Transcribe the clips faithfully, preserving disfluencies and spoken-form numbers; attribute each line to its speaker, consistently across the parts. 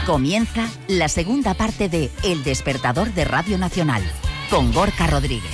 Speaker 1: Comienza la segunda parte de El Despertador de Radio Nacional, con Gorka Rodríguez.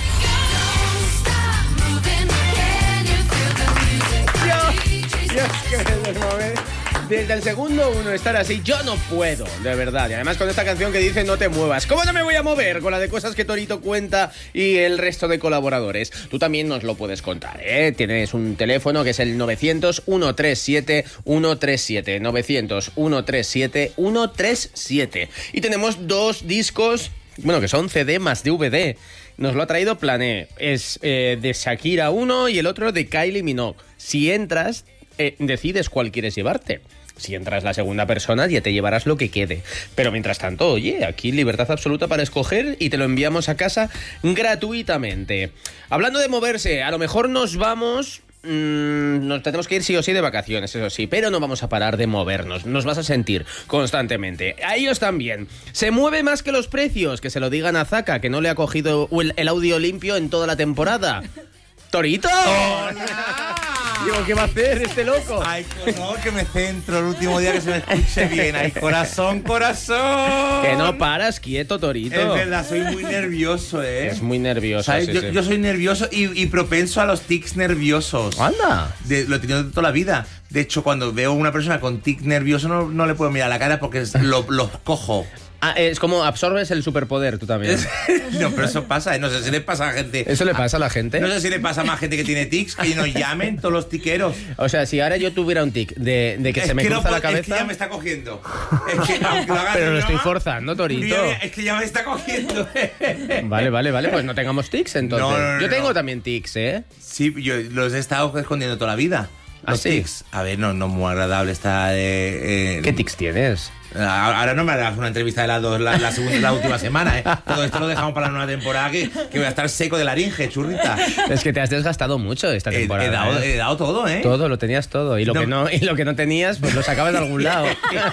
Speaker 2: Yo, yo es que desde el, momento, desde el segundo uno estar así, yo no puedo, de verdad. Y además con esta canción que dice no te muevas. ¿Cómo no me voy a mover? Con la de cosas que Torito cuenta y el resto de colaboradores. Tú también nos lo puedes contar, ¿eh? Tienes un teléfono que es el novecientos, ciento treinta y siete, ciento treinta y siete. novecientos, ciento treinta y siete, ciento treinta y siete. Y tenemos dos discos, bueno, que son C D más D V D. Nos lo ha traído Plané. Es eh, de Shakira uno y el otro de Kylie Minogue. Si entras, eh, decides cuál quieres llevarte. Si entras la segunda persona, ya te llevarás lo que quede. Pero mientras tanto, oye, aquí libertad absoluta para escoger y te lo enviamos a casa gratuitamente. Hablando de moverse, a lo mejor nos vamos... Mmm, nos tenemos que ir sí o sí de vacaciones, eso sí, pero no vamos a parar de movernos. Nos vas a sentir constantemente. A ellos también. Se mueve más que los precios. Que se lo digan a Zaka, que no le ha cogido el, el audio limpio en toda la temporada. ¡Torito!
Speaker 3: ¡Hola!
Speaker 2: Digo, ¿qué va a hacer este loco?
Speaker 3: Ay, no, que me centro el último día, que se me escuche bien. Ay, corazón, corazón.
Speaker 2: Que no paras quieto, Torito.
Speaker 3: Es verdad, soy muy nervioso, ¿eh?
Speaker 2: Es muy nervioso.
Speaker 3: ¿Sabes?
Speaker 2: Sí,
Speaker 3: yo,
Speaker 2: sí.
Speaker 3: yo soy nervioso y, y propenso a los tics nerviosos.
Speaker 2: ¡Anda!
Speaker 3: De, lo he tenido toda la vida. De hecho, cuando veo a una persona con tic nervioso, no, no le puedo mirar la cara porque lo, lo cojo.
Speaker 2: Ah, es como absorbes el superpoder tú también.
Speaker 3: No, pero eso pasa, ¿eh? No sé si le pasa a gente.
Speaker 2: ¿Eso le pasa a la gente?
Speaker 3: No sé si le pasa a más gente que tiene tics, que nos llamen todos los tiqueros.
Speaker 2: O sea, si ahora yo tuviera un tic de, de que
Speaker 3: es
Speaker 2: se me
Speaker 3: que
Speaker 2: cruza
Speaker 3: no,
Speaker 2: la cabeza...
Speaker 3: Es que ya me está cogiendo. Es que aunque lo haga
Speaker 2: Pero lo
Speaker 3: de
Speaker 2: estoy
Speaker 3: broma,
Speaker 2: forzando, Torito.
Speaker 3: mira, es que ya me está cogiendo.
Speaker 2: Vale, vale, vale, pues no tengamos tics entonces.
Speaker 3: No, no, no,
Speaker 2: yo tengo
Speaker 3: no.
Speaker 2: también tics, ¿eh?
Speaker 3: Sí, yo los he estado escondiendo toda la vida.
Speaker 2: ¿Ah,
Speaker 3: Los
Speaker 2: sí?
Speaker 3: tics. A ver, no, no muy agradable está... Eh, eh,
Speaker 2: ¿Qué tics tienes?
Speaker 3: Ahora no me harás una entrevista de las dos la, la, segunda, la última semana, ¿eh? Todo esto lo dejamos para la nueva temporada, que, que voy a estar seco de laringe, churrita.
Speaker 2: Es que te has desgastado mucho esta
Speaker 3: He,
Speaker 2: temporada.
Speaker 3: he, dado,
Speaker 2: ¿eh?
Speaker 3: he dado todo, ¿eh?
Speaker 2: Todo, lo tenías todo. Y lo,
Speaker 3: No.
Speaker 2: que no, y lo que no tenías, pues lo sacabas de algún lado.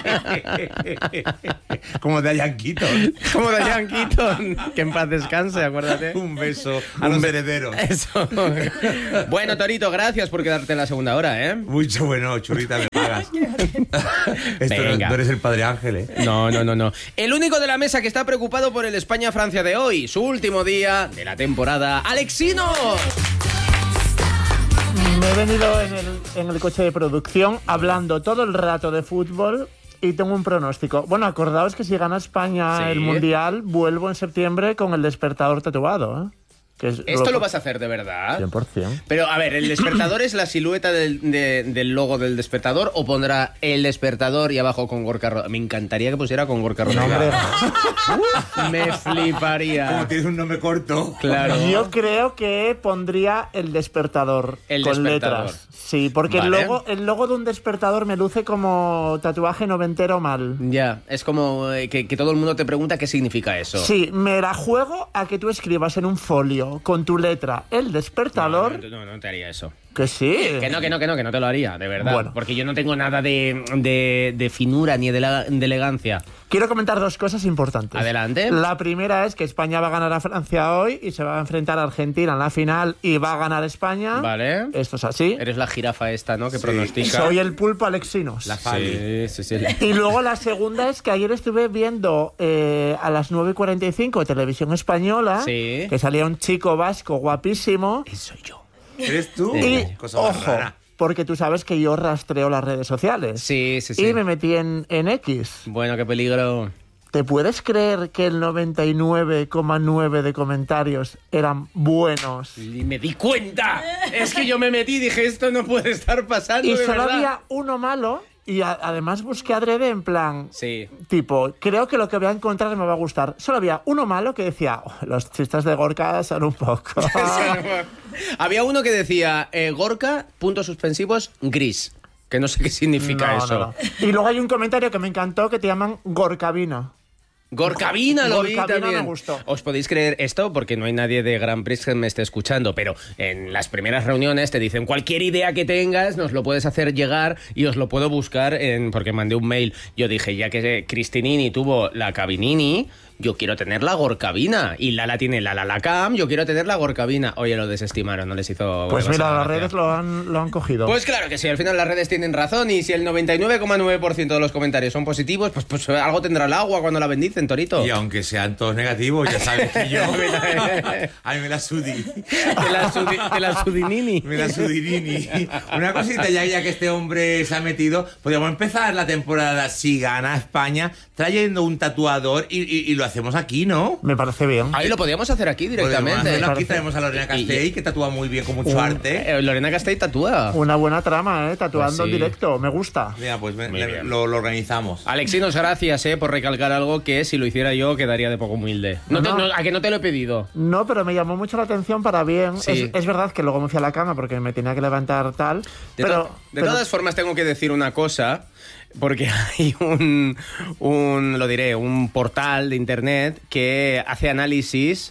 Speaker 3: Como de Diane Keaton.
Speaker 2: Como de Diane Keaton. Que en paz descanse, acuérdate.
Speaker 3: Un beso a los herederos.
Speaker 2: Eso. Bueno, Torito, gracias por quedarte en la segunda hora, ¿eh?
Speaker 3: Mucho bueno, churrita, me pagas. Esto no,
Speaker 2: Venga.
Speaker 3: no eres el padre Ángel, ¿eh?
Speaker 2: No, no, no, no. El único de la mesa que está preocupado por el España-Francia de hoy, su último día de la temporada, Alexino.
Speaker 4: Me he venido en el, en el coche de producción hablando todo el rato de fútbol y tengo un pronóstico. Bueno, acordaos que si gana España
Speaker 2: Sí.
Speaker 4: el Mundial, vuelvo en septiembre con el despertador tatuado, ¿eh? Que es
Speaker 2: ¿Esto lo vas a hacer de verdad?
Speaker 4: cien por ciento.
Speaker 2: Pero, a ver, ¿el despertador es la silueta del, de- del logo del despertador o pondrá el despertador y abajo con Gorka Rodríguez? Me encantaría que pusiera con Gorka
Speaker 4: No,
Speaker 2: Rodríguez.
Speaker 4: hombre.
Speaker 2: Me fliparía.
Speaker 3: Como tienes un nombre corto.
Speaker 2: Claro.
Speaker 4: Yo creo que pondría el despertador
Speaker 2: El
Speaker 4: con
Speaker 2: despertador.
Speaker 4: letras. Sí, porque
Speaker 2: Vale.
Speaker 4: el, logo, el logo de un despertador me luce como tatuaje noventero mal.
Speaker 2: Ya, es como eh, que, que todo el mundo te pregunta qué significa eso.
Speaker 4: Sí, me la juego a que tú escribas en un folio con tu letra el despertador.
Speaker 2: No, no, no te haría eso.
Speaker 4: Que sí.
Speaker 2: Que no, que no, que no, que no te lo haría, de verdad.
Speaker 4: Bueno.
Speaker 2: Porque yo no tengo nada de, de, de finura ni de, la- de elegancia.
Speaker 4: Quiero comentar dos cosas importantes.
Speaker 2: Adelante.
Speaker 4: La primera es que España va a ganar a Francia hoy y se va a enfrentar a Argentina en la final y va a ganar España.
Speaker 2: Vale.
Speaker 4: Esto es así.
Speaker 2: Eres la jirafa esta, ¿no? Que
Speaker 3: Sí.
Speaker 2: pronostica.
Speaker 4: Soy el pulpo Alexinos.
Speaker 3: La Fali.
Speaker 2: Sí, sí, sí.
Speaker 4: Y luego la segunda es que ayer estuve viendo eh, a las nueve y cuarenta y cinco de Televisión Española
Speaker 2: Sí.
Speaker 4: que salía un chico vasco guapísimo.
Speaker 2: Soy yo.
Speaker 3: ¿Eres tú?
Speaker 4: Y,
Speaker 3: Cosa más
Speaker 4: ojo,
Speaker 3: rara.
Speaker 4: porque tú sabes que yo rastreo las redes sociales.
Speaker 2: Sí, sí, sí.
Speaker 4: Y me metí en, en X.
Speaker 2: Bueno, qué peligro.
Speaker 4: ¿Te puedes creer que el noventa y nueve coma nueve de comentarios eran buenos?
Speaker 2: Y me di cuenta. Es que yo me metí y dije, esto no puede estar pasando,
Speaker 4: Y
Speaker 2: de
Speaker 4: solo
Speaker 2: verdad.
Speaker 4: había uno malo y a- además busqué adrede en plan...
Speaker 2: Sí.
Speaker 4: Tipo, creo que lo que voy a encontrar me va a gustar. Solo había uno malo que decía, "Oh, los chistes de Gorka son un poco...
Speaker 2: Había uno que decía, eh, Gorka, puntos suspensivos, gris. Que no sé qué significa
Speaker 4: No,
Speaker 2: eso.
Speaker 4: no, no. Y luego hay un comentario que me encantó que te llaman Gorkavina.
Speaker 2: Gorkabina lo vi
Speaker 4: Gorkabina
Speaker 2: también.
Speaker 4: me gustó.
Speaker 2: Os podéis creer esto porque no hay nadie de Grand Prix que me esté escuchando, pero en las primeras reuniones te dicen cualquier idea que tengas nos lo puedes hacer llegar y os lo puedo buscar en, porque mandé un mail. Yo dije, ya que Cristinini tuvo la Cabinini, yo quiero tener la Gorkabina y Lala tiene la Lala Cam, yo quiero tener la Gorkabina. Oye, lo desestimaron, no les hizo...
Speaker 4: Pues mira, las
Speaker 2: gracia.
Speaker 4: redes lo han, lo han cogido.
Speaker 2: Pues claro que sí, al final las redes tienen razón y si el noventa y nueve coma nueve por ciento de los comentarios son positivos, pues, pues algo tendrá el agua cuando la bendicen, Torito.
Speaker 3: Y aunque sean todos negativos, ya sabes que yo... a mí me la sudí.
Speaker 2: De la, sudi, de la Sudinini.
Speaker 3: Me la sudirini. Una cosita ya, ya que este hombre se ha metido, podríamos empezar la temporada, si gana España, trayendo un tatuador y, y, y lo hacemos aquí, ¿no?
Speaker 4: Me parece bien.
Speaker 2: Ahí lo podíamos hacer aquí
Speaker 3: Podemos
Speaker 2: directamente.
Speaker 3: hacerlo aquí,
Speaker 4: Parece-
Speaker 3: traemos a Lorena Castell, que tatúa muy bien, con mucho
Speaker 4: Un-
Speaker 3: arte.
Speaker 2: Eh, Lorena Castell tatúa.
Speaker 4: Una buena trama, ¿eh? Tatuando
Speaker 2: Pues sí.
Speaker 4: en directo. Me gusta.
Speaker 3: Mira, pues me-
Speaker 2: Muy
Speaker 3: le-
Speaker 2: bien.
Speaker 3: lo, lo organizamos.
Speaker 2: Alexinos, gracias eh, por recalcar algo que si lo hiciera yo quedaría de poco humilde. No te-
Speaker 4: No, no.
Speaker 2: no, ¿A que no te lo he pedido?
Speaker 4: No, pero me llamó mucho la atención para bien.
Speaker 2: Sí.
Speaker 4: Es, es verdad que luego me fui a la cama porque me tenía que levantar tal.
Speaker 2: De,
Speaker 4: pero,
Speaker 2: to- de
Speaker 4: pero-
Speaker 2: todas formas tengo que decir una cosa, porque hay un, un, lo diré, un portal de internet que hace análisis...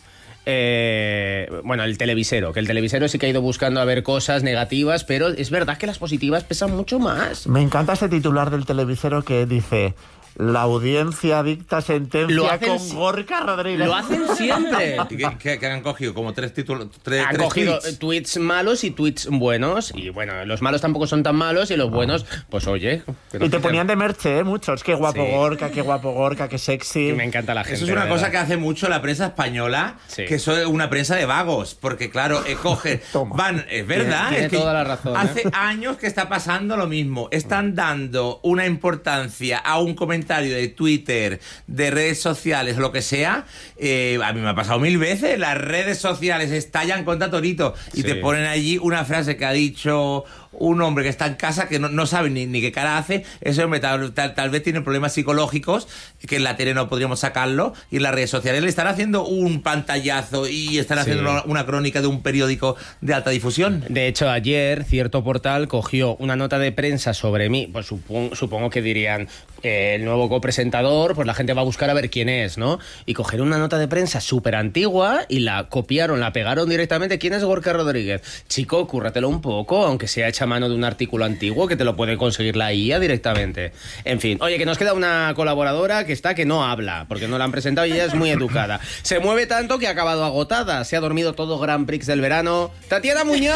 Speaker 2: Eh, bueno, el televisero, que el televisero sí que ha ido buscando a ver cosas negativas, pero es verdad que las positivas pesan mucho más.
Speaker 4: Me encanta ese titular del televisero que dice: la audiencia dicta
Speaker 2: Lo
Speaker 4: sentencia
Speaker 2: hacen
Speaker 4: con
Speaker 2: si-
Speaker 4: Gorka Rodríguez.
Speaker 2: Lo hacen siempre.
Speaker 3: ¿Y qué, qué- qué han cogido? Como tres títulos. Tres,
Speaker 2: Han
Speaker 3: tres
Speaker 2: cogido
Speaker 3: tweets.
Speaker 2: tweets malos y tweets buenos. Y bueno, los malos tampoco son tan malos y los buenos, pues oye. que nos
Speaker 4: Y te
Speaker 2: quiten.
Speaker 4: ponían de merche, ¿eh? Muchos. Qué guapo
Speaker 2: Sí.
Speaker 4: Gorka, qué guapo Gorka, qué sexy.
Speaker 2: Que me encanta la gente.
Speaker 3: Eso es una
Speaker 2: de
Speaker 3: cosa
Speaker 2: verdad.
Speaker 3: que hace mucho la prensa española,
Speaker 2: Sí.
Speaker 3: que es una prensa de vagos, porque claro, eh, cogen,
Speaker 4: Toma.
Speaker 3: van, es verdad,
Speaker 2: Tiene
Speaker 3: es que
Speaker 2: toda la razón,
Speaker 3: hace
Speaker 2: ¿eh?
Speaker 3: años que está pasando lo mismo, están dando una importancia a un comentario de Twitter, de redes sociales, lo que sea, eh, a mí me ha pasado mil veces, las redes sociales estallan contra Torito y
Speaker 2: Sí.
Speaker 3: te ponen allí una frase que ha dicho un hombre que está en casa que no, no sabe ni, ni qué cara hace, ese hombre tal, tal, tal vez tiene problemas psicológicos que en la tele no podríamos sacarlo y en las redes sociales le están haciendo un pantallazo y están
Speaker 2: Sí.
Speaker 3: haciendo una, una crónica de un periódico de alta difusión.
Speaker 2: De hecho, ayer cierto portal cogió una nota de prensa sobre mí. Pues supongo, supongo que dirían eh, el nuevo copresentador, pues la gente va a buscar a ver quién es, ¿no? Y cogieron una nota de prensa súper antigua y la copiaron, la pegaron directamente. ¿Quién es Gorka Rodríguez? Chico, cúrratelo un poco, aunque sea hecha a mano de un artículo antiguo que te lo puede conseguir la I A directamente. En fin, oye, que nos queda una colaboradora que está que no habla, porque no la han presentado y ella es muy educada. Se mueve tanto que ha acabado agotada. Se ha dormido todo Grand Prix del verano. ¡Tatiana Muñoz!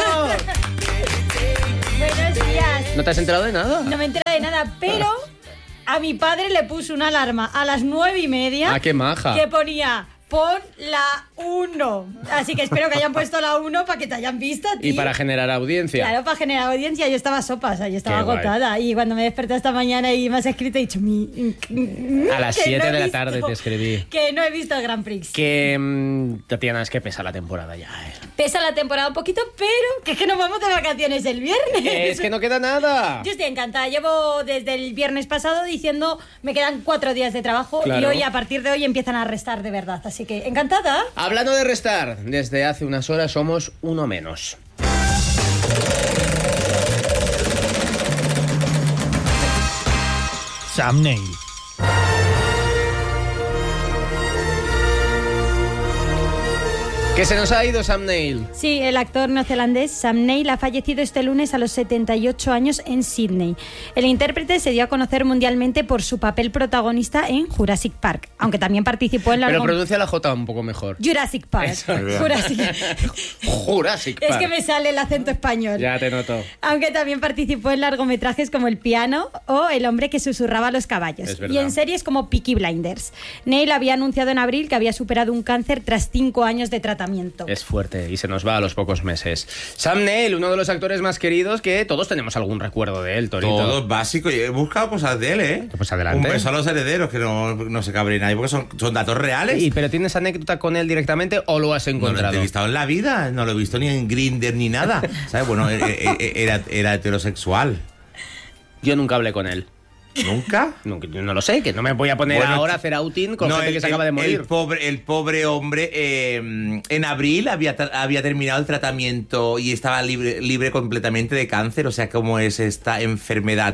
Speaker 5: Buenos días.
Speaker 2: ¿No te has enterado de nada?
Speaker 5: No me entero de nada, pero a mi padre le puso una alarma a las nueve y media.
Speaker 2: Ah, qué maja.
Speaker 5: Que ponía, pon la uno. Así que espero que hayan puesto la uno para que te hayan visto a ti.
Speaker 2: Y para generar audiencia.
Speaker 5: Claro, para generar audiencia. Yo estaba sopas, yo estaba
Speaker 2: Qué guay.
Speaker 5: agotada. Y cuando me desperté esta mañana y me has escrito, he dicho, mi...
Speaker 2: A las
Speaker 5: que
Speaker 2: siete
Speaker 5: no he
Speaker 2: de la
Speaker 5: visto-
Speaker 2: tarde te escribí.
Speaker 5: Que no he visto el Grand Prix.
Speaker 2: Que, mm, Tatiana, es que pesa la temporada ya, eh.
Speaker 5: Pesa la temporada un poquito, pero que es que nos vamos de vacaciones el viernes.
Speaker 2: Es que no queda nada.
Speaker 5: Yo estoy encantada. Llevo desde el viernes pasado diciendo me quedan cuatro días de trabajo
Speaker 2: Claro.
Speaker 5: y hoy, a partir de hoy, empiezan a restar de verdad. Así que encantada.
Speaker 2: Hablando de restar, desde hace unas horas somos uno menos.
Speaker 4: Sam Neill.
Speaker 2: Que se nos ha ido Sam Neill.
Speaker 5: Sí, el actor neozelandés Sam Neill ha fallecido este lunes a los setenta y ocho años en Sydney. El intérprete se dio a conocer mundialmente por su papel protagonista en Jurassic Park, aunque también participó en la
Speaker 2: Pero pronuncia la J un poco mejor.
Speaker 5: Jurassic Park.
Speaker 2: Eso.
Speaker 5: Jurassic.
Speaker 2: Jurassic
Speaker 5: Es
Speaker 2: Park.
Speaker 5: que me sale el acento español.
Speaker 2: Ya te noto.
Speaker 5: Aunque también participó en largometrajes como El piano o El hombre que susurraba a los caballos.
Speaker 2: Es verdad.
Speaker 5: Y en series como Peaky Blinders. Neil había anunciado en abril que había superado un cáncer tras cinco años de tratamiento.
Speaker 2: Es fuerte y se nos va a los pocos meses. Sam Neill, uno de los actores más queridos que todos tenemos algún recuerdo de él, Torito.
Speaker 3: Todo es básico. Y he buscado cosas de él, ¿eh?
Speaker 2: Pues adelante.
Speaker 3: Un beso a los herederos, que no, no se cabre nadie, porque son, son datos reales.
Speaker 2: ¿Y, pero tienes anécdota con él directamente o lo has
Speaker 3: No lo he
Speaker 2: encontrado?
Speaker 3: entrevistado en la vida, no lo he visto ni en Grindr ni nada. ¿Sabes? Bueno, e- e- e- era, era heterosexual.
Speaker 2: Yo nunca hablé con él.
Speaker 3: ¿Nunca?
Speaker 2: No, yo no lo sé, que no me voy a poner
Speaker 3: Bueno,
Speaker 2: ahora a hacer outing con
Speaker 3: no,
Speaker 2: gente
Speaker 3: el-
Speaker 2: que se
Speaker 3: el-
Speaker 2: acaba de morir.
Speaker 3: El pobre, el pobre hombre eh, en abril había, tra- había terminado el tratamiento y estaba libre, libre completamente de cáncer. O sea, cómo es esta enfermedad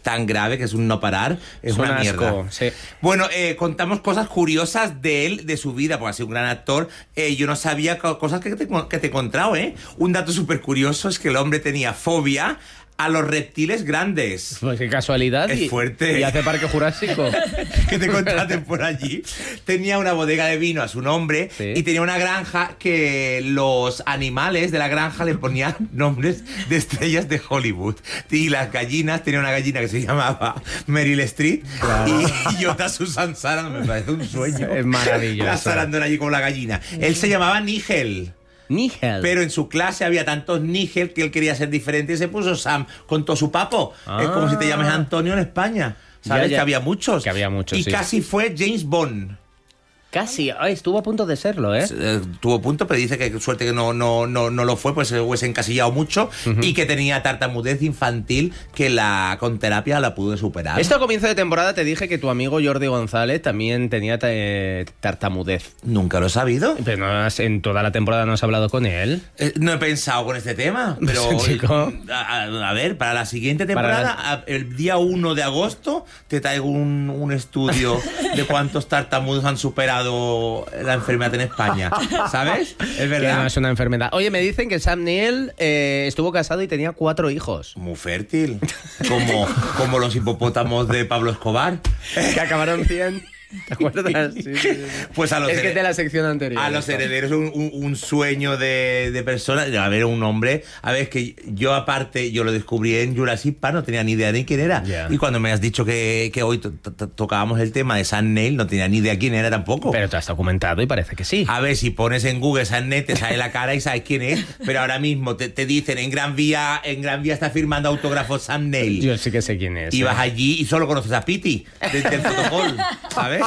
Speaker 3: tan grave, que es un no parar, es,
Speaker 2: Es
Speaker 3: una
Speaker 2: un
Speaker 3: mierda.
Speaker 2: asco, sí.
Speaker 3: Bueno, eh, contamos cosas curiosas de él, de su vida, porque ha sido un gran actor. Eh, yo no sabía co- cosas que te, que te he encontrado, ¿eh? Un dato súper curioso es que el hombre tenía fobia a los reptiles grandes.
Speaker 2: Pues qué casualidad.
Speaker 3: Es
Speaker 2: y,
Speaker 3: fuerte.
Speaker 2: Y hace Parque Jurásico.
Speaker 3: Que te contraten por allí. Tenía una bodega de vino a su nombre,
Speaker 2: Sí.
Speaker 3: y tenía una granja que los animales de la granja le ponían nombres de estrellas de Hollywood. Y las gallinas, tenía una gallina que se llamaba Meryl Streep, y, y otra Susan Sarandon. Me parece un sueño.
Speaker 2: Es maravilloso.
Speaker 3: La Sarandon allí como la gallina. Él se llamaba Nigel.
Speaker 2: Nigel.
Speaker 3: Pero en su clase había tantos Nigel que él quería ser diferente y se puso Sam con todo su papo.
Speaker 2: Ah.
Speaker 3: Es como si te llames Antonio en España. ¿Sabes?
Speaker 2: Ya, ya.
Speaker 3: Que había muchos.
Speaker 2: Que había muchos,
Speaker 3: Y
Speaker 2: sí.
Speaker 3: casi fue James Bond.
Speaker 2: Casi. Ay, estuvo a punto de serlo, ¿eh?
Speaker 3: Eh, tuvo punto, pero dice que suerte que no, no, no, no lo fue, pues se hubiese encasillado mucho, uh-huh. y que tenía tartamudez infantil que la con terapia la pudo superar.
Speaker 2: Esto a comienzo de temporada te dije que tu amigo Jordi González también tenía eh, tartamudez.
Speaker 3: Nunca lo he sabido.
Speaker 2: Pero no has, en toda la temporada no has hablado con él.
Speaker 3: Eh, no he pensado con este tema, pero
Speaker 2: Chico.
Speaker 3: eh, a, a- a ver, para la siguiente temporada,
Speaker 2: Para
Speaker 3: a- el día uno de agosto, te traigo un, un estudio de cuántos tartamudos han superado la enfermedad en España. ¿Sabes? Es
Speaker 2: Que no
Speaker 3: verdad.
Speaker 2: es una enfermedad. Oye, me dicen que Sam Neill eh, estuvo casado y tenía cuatro hijos.
Speaker 3: Muy fértil. Como, como los hipopótamos de Pablo Escobar.
Speaker 2: Que acabaron cien. ¿Te acuerdas? Sí, sí, sí.
Speaker 3: Pues a los
Speaker 2: Es que
Speaker 3: hered-
Speaker 2: de la sección anterior.
Speaker 3: A los herederos un, un, un sueño de, de personas. A ver, un hombre. A ver, es que yo aparte, yo lo descubrí en Jurassic Park, no tenía ni idea de quién era.
Speaker 2: Yeah.
Speaker 3: Y cuando me has dicho que, que hoy to- to- tocábamos el tema de Sam Neill, no tenía ni idea quién era tampoco.
Speaker 2: Pero te has documentado y parece que sí.
Speaker 3: A ver, si pones en Google Sam Neill, te sale la cara y sabes quién es. Pero ahora mismo te, te dicen en Gran Vía, en Gran Vía está firmando autógrafos Sam Neill.
Speaker 2: Yo sí que sé quién es.
Speaker 3: Y vas
Speaker 2: ¿eh?
Speaker 3: allí y solo conoces a Piti desde el protocolo, ¿sabes?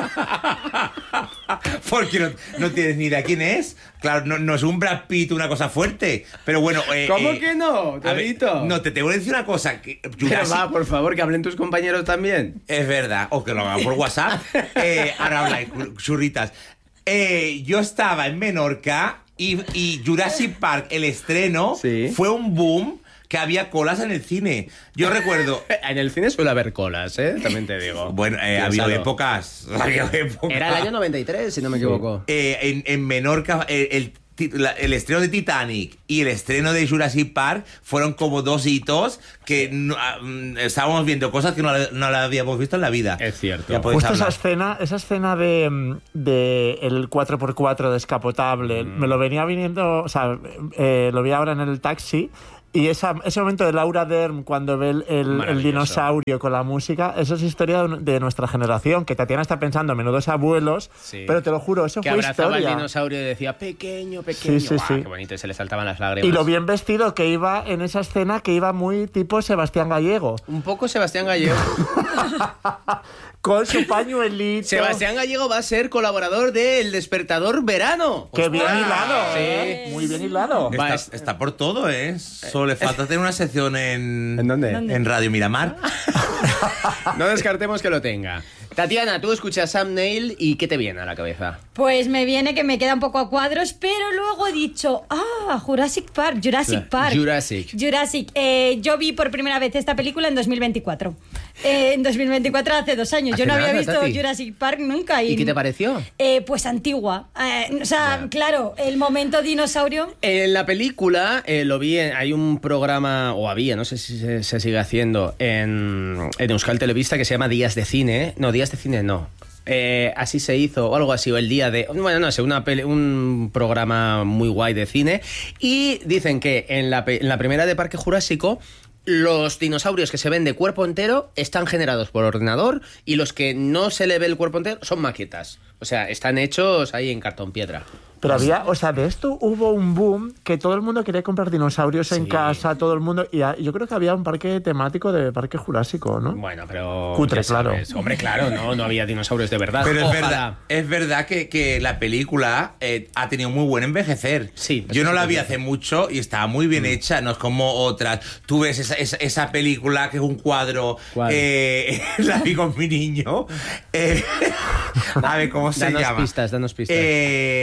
Speaker 3: Porque no, no tienes ni idea quién es. Claro, no, no es un Brad Pitt, una cosa fuerte. Pero bueno. Eh,
Speaker 2: ¿Cómo
Speaker 3: eh,
Speaker 2: que no,
Speaker 3: a ver,
Speaker 2: Torito?
Speaker 3: no, te tengo que decir una cosa. Que
Speaker 2: Pero
Speaker 3: Jurassic-
Speaker 2: va, por favor, que hablen tus compañeros también.
Speaker 3: Es verdad. O que lo hagan por WhatsApp. Eh, ahora habláis, churritas. Eh, yo estaba en Menorca y, y Jurassic Park, el estreno,
Speaker 2: Sí.
Speaker 3: fue un boom. Que había colas en el cine. Yo recuerdo.
Speaker 2: En el cine suele haber colas, ¿eh? También te digo.
Speaker 3: Bueno, eh, ha habido
Speaker 2: Piénsalo.
Speaker 3: épocas. ha habido épocas.
Speaker 2: Era el año noventa y tres, si no me equivoco.
Speaker 3: Eh, en, en Menorca, eh, el, ti- la- el estreno de Titanic y el estreno de Jurassic Park fueron como dos hitos que no- ah, mm, estábamos viendo cosas que no, la- no las habíamos visto en la vida.
Speaker 2: Es cierto.
Speaker 3: Ya podéis
Speaker 4: Justo esa
Speaker 3: hablar.
Speaker 4: escena, esa escena de, mm, de el cuatro por cuatro descapotable, me lo venía viniendo, o sea, eh, lo vi ahora en el taxi. Y esa, ese momento de Laura Dern cuando ve el, el- el
Speaker 2: Maravilloso.
Speaker 4: dinosaurio con la música, eso es historia de, de nuestra generación, que Tatiana está pensando, menudos abuelos,
Speaker 2: Sí.
Speaker 4: pero te lo juro, eso
Speaker 2: Que
Speaker 4: fue
Speaker 2: abrazaba
Speaker 4: historia.
Speaker 2: al dinosaurio y decía, pequeño, pequeño.
Speaker 4: Sí, sí,
Speaker 2: Guau,
Speaker 4: sí.
Speaker 2: Qué bonito, y se le saltaban las lágrimas.
Speaker 4: Y lo bien vestido que iba en esa escena, que iba muy tipo Sebastián Gallego,
Speaker 2: Un poco Sebastián Gallego.
Speaker 4: con su pañuelito.
Speaker 2: Sebastián Gallego va a ser colaborador de El Despertador Verano.
Speaker 4: ¡Qué bien
Speaker 3: ¡Ostras!
Speaker 4: hilado!
Speaker 2: Sí.
Speaker 4: ¿eh? Muy bien hilado.
Speaker 3: Está,
Speaker 2: Va, es-
Speaker 3: está por todo, ¿eh? Solo le falta tener una sección en.
Speaker 2: ¿En dónde?
Speaker 3: En Radio Miramar.
Speaker 2: No descartemos que lo tenga. Tatiana, tú escuchas Sam Neill y ¿qué te viene a la cabeza?
Speaker 5: Pues me viene que me queda un poco a cuadros, pero luego he dicho, ah, Jurassic Park, Jurassic Park.
Speaker 2: Jurassic.
Speaker 5: Jurassic. Eh, yo vi por primera vez esta película en dos mil veinticuatro. Eh, en dos mil veinticuatro, hace dos años. Yo
Speaker 2: Hace
Speaker 5: no había
Speaker 2: nada,
Speaker 5: visto
Speaker 2: Tati.
Speaker 5: Jurassic Park nunca.
Speaker 2: ¿Y qué te pareció?
Speaker 5: Eh, pues antigua. Eh, o sea, claro, el momento dinosaurio.
Speaker 2: En la película eh, lo vi, en- hay un programa, o había, no sé si se, se sigue haciendo, en, en Euskal Televista que se llama Días de Cine. No, Días de Cine no. Eh, así se hizo, o algo así, o el día de... Bueno, no sé, una peli- un programa muy guay de cine. Y dicen que en la, pe- en la primera de Parque Jurásico, los dinosaurios que se ven de cuerpo entero están generados por ordenador y los que no se le ve el cuerpo entero son maquetas. O sea, están hechos ahí en cartón piedra.
Speaker 4: Pero había, o sea, de esto hubo un boom que todo el mundo quería comprar dinosaurios en
Speaker 2: Sí.
Speaker 4: casa, todo el mundo. Y a- yo creo que había un parque temático de Parque Jurásico, ¿no?
Speaker 2: Bueno, pero...
Speaker 4: Cutre,
Speaker 2: ya sabes.
Speaker 4: claro.
Speaker 2: Hombre, claro, no, no había dinosaurios de verdad.
Speaker 3: Pero es
Speaker 2: Ojalá.
Speaker 3: verdad, es verdad que, que la película eh, ha tenido muy buen envejecer.
Speaker 2: Sí,
Speaker 3: Yo
Speaker 2: eso
Speaker 3: no la
Speaker 2: sí
Speaker 3: vi
Speaker 2: que es
Speaker 3: hace mucho y estaba muy bien hecha, no es como otras. Tú ves esa, esa, esa película que es un cuadro,
Speaker 2: ¿Cuál?
Speaker 3: eh, la vi con mi niño. Eh, a ver, ¿cómo se
Speaker 2: Danos
Speaker 3: llama?
Speaker 2: pistas, danos pistas.
Speaker 3: Eh,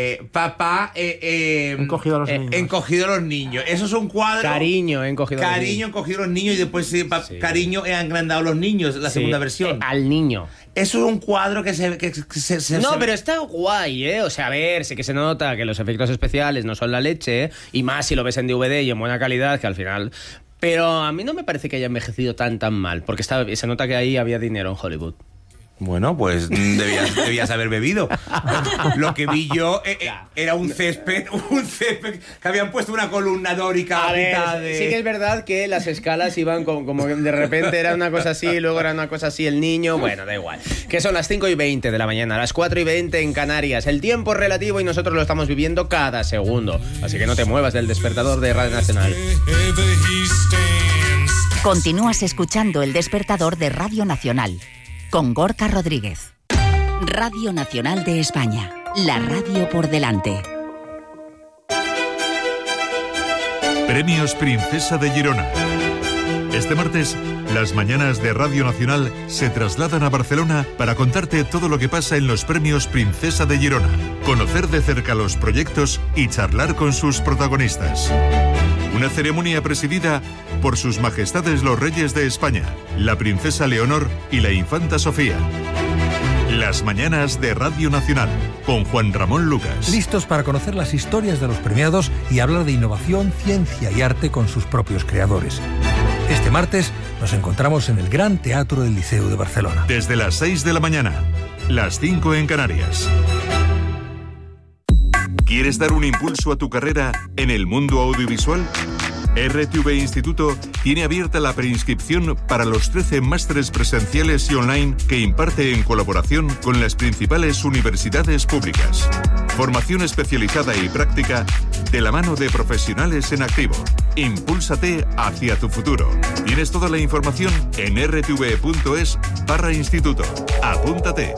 Speaker 3: papá eh, eh,
Speaker 4: Encogido a los
Speaker 3: eh,
Speaker 4: niños.
Speaker 3: encogido a los niños. Eso es un cuadro.
Speaker 2: Cariño, he encogido a los
Speaker 3: Cariño,
Speaker 2: niños.
Speaker 3: encogido a los niños y después eh, pa-
Speaker 2: Sí.
Speaker 3: cariño, he agrandado a los niños, la
Speaker 2: Sí,
Speaker 3: segunda versión.
Speaker 2: eh, al niño.
Speaker 3: Eso es un cuadro que se... Que, que se, se-
Speaker 2: No,
Speaker 3: se-
Speaker 2: pero está guay, ¿eh? O sea, a ver, sí que se nota que los efectos especiales no son la leche, ¿eh? Y más si lo ves en D V D y en buena calidad, que al final... Pero a mí no me parece que haya envejecido tan tan mal, porque está, se nota que ahí había dinero en Hollywood.
Speaker 3: Bueno, pues mm, debías, debías haber bebido. Lo que vi yo eh, eh, era un césped, un césped que habían puesto una columna dórica
Speaker 2: A
Speaker 3: a
Speaker 2: ver,
Speaker 3: mitad de...
Speaker 2: sí que es verdad que las escalas iban como, como que de repente era una cosa así, luego era una cosa así el niño, bueno, da igual. Que son las cinco y veinte de la mañana, las cuatro y veinte en Canarias. El tiempo es relativo y nosotros lo estamos viviendo cada segundo. Así que no te muevas del despertador de Radio Nacional.
Speaker 1: Continúas escuchando El Despertador de Radio Nacional con Gorka Rodríguez. Radio Nacional de España, la radio por delante.
Speaker 6: Premios Princesa de Girona. Este martes, las mañanas de Radio Nacional se trasladan a Barcelona para contarte todo lo que pasa en los Premios Princesa de Girona, conocer de cerca los proyectos y charlar con sus protagonistas. Una ceremonia presidida por sus majestades los reyes de España, la princesa Leonor y la infanta Sofía. Las mañanas de Radio Nacional, con Juan Ramón Lucas.
Speaker 7: Listos para conocer las historias de los premiados y hablar de innovación, ciencia y arte con sus propios creadores. Este martes nos encontramos en el Gran Teatro del Liceo de Barcelona.
Speaker 6: Desde las seis de la mañana, las cinco en Canarias. ¿Quieres dar un impulso a tu carrera en el mundo audiovisual? R T V Instituto tiene abierta la preinscripción para los trece másteres presenciales y online que imparte en colaboración con las principales universidades públicas. Formación especializada y práctica de la mano de profesionales en activo. Impúlsate hacia tu futuro. Tienes toda la información en r t v punto es barra instituto. Apúntate.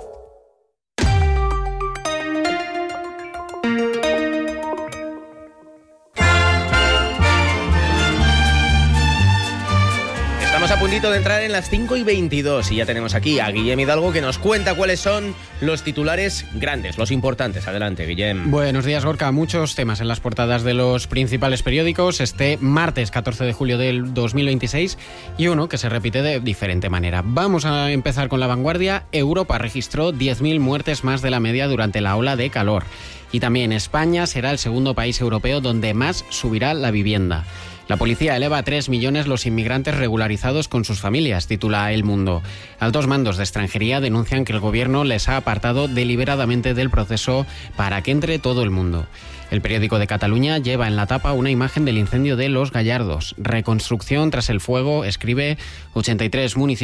Speaker 2: Estamos a puntito de entrar en las cinco y veintidós y ya tenemos aquí a Guillem Hidalgo que nos cuenta cuáles son los titulares grandes, los importantes. Adelante, Guillem.
Speaker 8: Buenos días, Gorka. Muchos temas en las portadas de los principales periódicos este martes catorce de julio del dos mil veintiséis y uno que se repite de diferente manera. Vamos a empezar con La Vanguardia. Europa registró diez mil muertes más de la media durante la ola de calor. Y también España será el segundo país europeo donde más subirá la vivienda. La policía eleva a tres millones los inmigrantes regularizados con sus familias, titula El Mundo. Altos mandos de extranjería denuncian que el gobierno les ha apartado deliberadamente del proceso para que entre todo el mundo. El periódico de Cataluña lleva en la tapa una imagen del incendio de Los Gallardos. Reconstrucción tras el fuego, escribe ochenta y tres municipios.